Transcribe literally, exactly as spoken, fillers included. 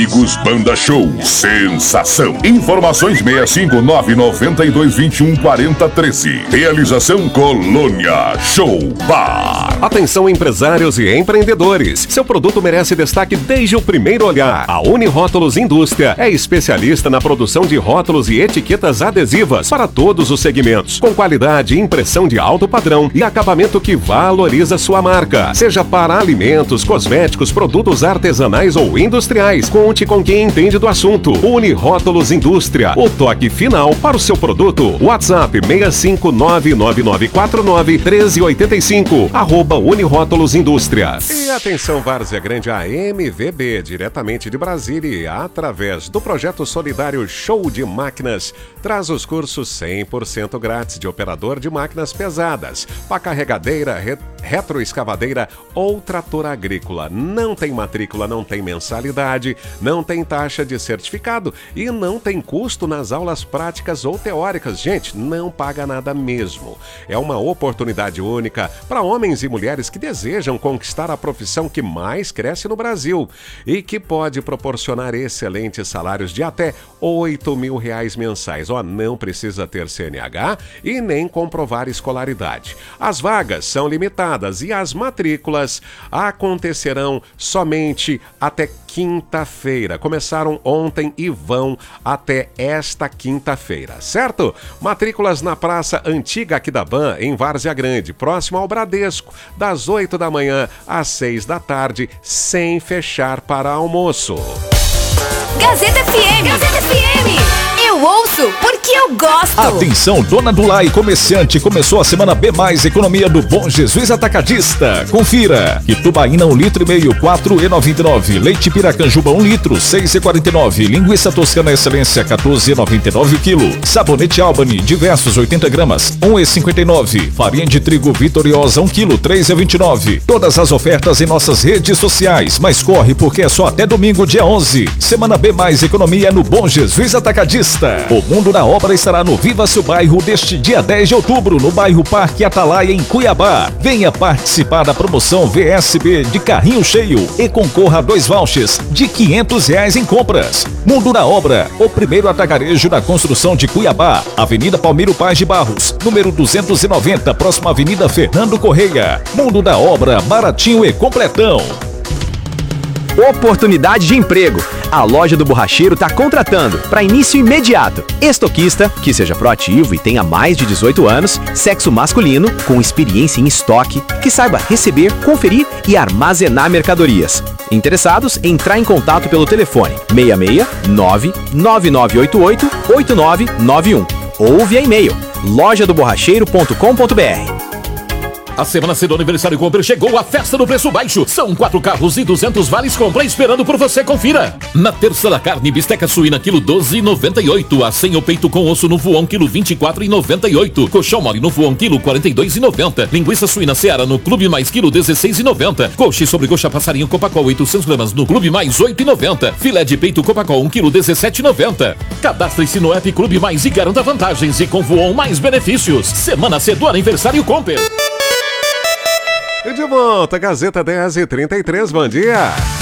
Amigos Banda Show, sensação. Informações seis cinco nove nove dois dois um quatro zero um três. Realização Colônia Show Bar. Atenção empresários e empreendedores. Seu produto merece destaque desde o primeiro olhar. A Unirótulos Indústria é especialista na produção de rótulos e etiquetas adesivas para todos os segmentos, com qualidade, impressão de alto padrão e acabamento que valoriza sua marca. Seja para alimentos, cosméticos, produtos artesanais ou industriais, conte com quem entende do assunto. Unirótulos Indústria, o toque final para o seu produto. WhatsApp seis cinco nove nove nove quatro nove um três oito cinco, arroba Unirótulos Indústria. E atenção Várzea Grande, a M V B, diretamente de Brasília, através do projeto solidário Show de Máquinas, traz os cursos cem por cento grátis de operador de máquinas pesadas, pá carregadeira, re retroescavadeira ou trator agrícola. Não tem matrícula, não tem mensalidade, não tem taxa de certificado e não tem custo nas aulas práticas ou teóricas. Gente, não paga nada mesmo. É uma oportunidade única para homens e mulheres que desejam conquistar a profissão que mais cresce no Brasil e que pode proporcionar excelentes salários de até oito mil reais mensais. Ó, não precisa ter C N H e nem comprovar escolaridade. As vagas são limitadas e as matrículas acontecerão somente até quinta-feira. Começaram ontem e vão até esta quinta-feira, certo? Matrículas na Praça Antiga Aquidaban, em Várzea Grande, próximo ao Bradesco, das oito da manhã às seis da tarde, sem fechar para almoço. Gazeta F M! Gazeta F M! Eu ouço porque eu gosto! Atenção, dona do lar e comerciante, começou a semana B mais Economia do Bom Jesus Atacadista. Confira. Itubaína um litro e meio, quatro e noventa e nove. Leite Piracanjuba um litro, seis e quarenta e nove. Linguiça Toscana Excelência quatorze e noventa e nove o quilo. Sabonete Albany diversos oitenta gramas, um e cinquenta e nove. Farinha de trigo Vitoriosa um quilo, três e vinte e nove. Todas as ofertas em nossas redes sociais, mas corre porque é só até domingo dia onze. Semana B mais Economia no Bom Jesus Atacadista. O Mundo da Obra estará no Viva Seu Bairro deste dia dez de outubro, no bairro Parque Atalaia, em Cuiabá. Venha participar da promoção V S B de carrinho cheio e concorra a dois vouchers de quinhentos reais em compras. Mundo da Obra, o primeiro atagarejo da construção de Cuiabá. Avenida Palmiro Paz de Barros, número duzentos e noventa, próxima Avenida Fernando Correia. Mundo da Obra, baratinho e completão. Oportunidade de emprego. A loja do borracheiro está contratando para início imediato. Estoquista, que seja proativo e tenha mais de dezoito anos, sexo masculino, com experiência em estoque, que saiba receber, conferir e armazenar mercadorias. Interessados, entrar em contato pelo telefone seis seis nove nove nove oito oito oito nove nove um ou via e-mail loja do borracheiro ponto com ponto br. A semana C do Aniversário Compre chegou, a festa do preço baixo. São quatro carros e duzentos vales compra esperando por você, confira. Na terça da carne, bisteca suína, quilo doze e noventa e oito. A sem o peito com osso no voão, quilo vinte e quatro e noventa e oito. Colchão mole no voão, quilo quarenta e dois e noventa. Linguiça suína Seara no Clube Mais, quilo dezesseis e noventa. Coxa e sobrecoxa passarinho Copacol, oitocentos gramas no Clube Mais, oito e noventa. Filé de peito Copacol, um quilo dezessete e noventa. Cadastre-se no app Clube Mais e garanta vantagens e com voão mais benefícios. Semana C do Aniversário Compre. E de volta, Gazeta dez e trinta e três, bom dia!